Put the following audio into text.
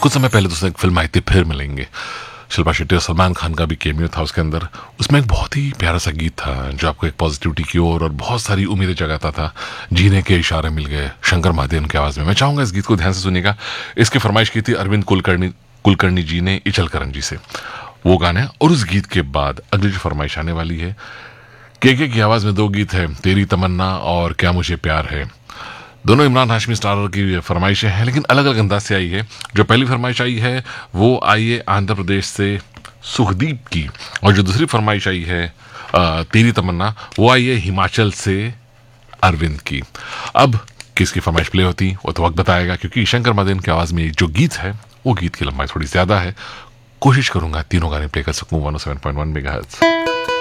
कुछ समय पहले दोस्तों एक फिल्म आई थी फिर मिलेंगे, शिल्पा शेट्टी और सलमान खान का भी केमियो था उसके अंदर। उसमें एक बहुत ही प्यारा सा गीत था जो आपको एक पॉजिटिविटी की ओर और बहुत सारी उम्मीदें जगाता था। जीने के इशारे मिल गए, शंकर महादेवन की आवाज में। मैं चाहूंगा इस गीत को ध्यान से सुनिएगा। इसकी फरमाइश की थी अरविंद कुलकर्णी जी ने इचल करण जी से। वो गाना है। और उस गीत के बाद अगली जो फरमाइश आने वाली है, के की आवाज में दो गीत है, तेरी तमन्ना और क्या मुझे प्यार है। दोनों इमरान हाशमी स्टारर की फरमाइशें हैं, लेकिन अलग अलग अंदाज से आई है। जो पहली फरमाइश आई है वो आई है आंध्र प्रदेश से सुखदीप की, और जो दूसरी फरमाइश आई है तेरी तमन्ना, वो आई है हिमाचल से अरविंद की। अब किसकी फरमाइश प्ले होती वो तो वक्त बताएगा, क्योंकि शंकर महादेवन की आवाज में जो गीत है वो गीत की लंबाई थोड़ी ज्यादा है। कोशिश करूंगा तीनों गाने प्ले कर सकूं 107.1 मेगाहर्ट्ज।